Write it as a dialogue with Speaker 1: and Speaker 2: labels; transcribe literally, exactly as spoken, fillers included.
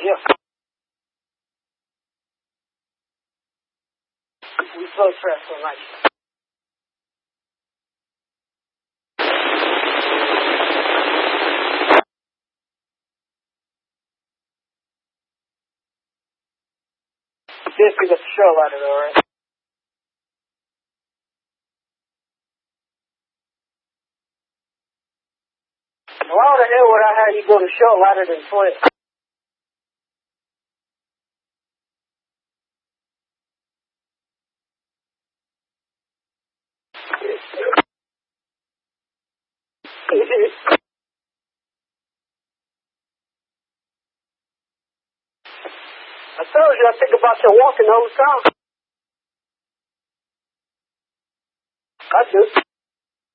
Speaker 1: Yeah. We flow trash all night. This we got the show out of it, alright? Why the hell would I have you go to show lighter than twelve? I told you I think about your walking all the time. I do.